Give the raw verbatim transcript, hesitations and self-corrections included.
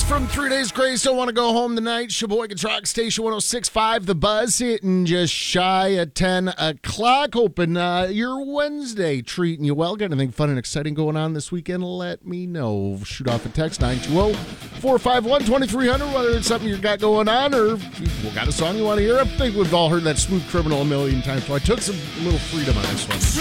Chris from Three Days Grace. Don't want to go home tonight. Sheboygan Rock Station one oh six point five. The Buzz hitting just shy of ten o'clock. Hoping uh, your Wednesday treating you well. Got anything fun and exciting going on this weekend? Let me know. Shoot off a text nine two zero, four five one, two three zero zero. Whether it's something you got going on or you got a song you want to hear. I think we've all heard that Smooth Criminal a million times. So I took some little freedom on this one.